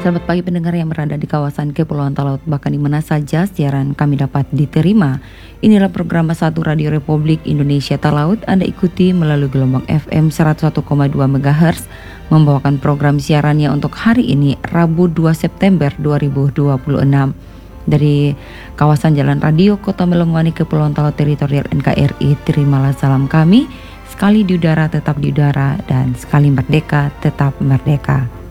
Selamat pagi pendengar yang berada di kawasan Kepulauan Talaut, bahkan di mana saja siaran kami dapat diterima. Inilah program Satu Radio Republik Indonesia Talaut. Anda ikuti melalui gelombang FM 101,2 MHz, membawakan program siarannya untuk hari ini, Rabu 2 September 2026. Dari kawasan Jalan Radio Kota Melongwani, Kepulauan Talaut Teritorial NKRI, terimalah salam kami. Sekali di udara tetap di udara, dan sekali merdeka tetap merdeka.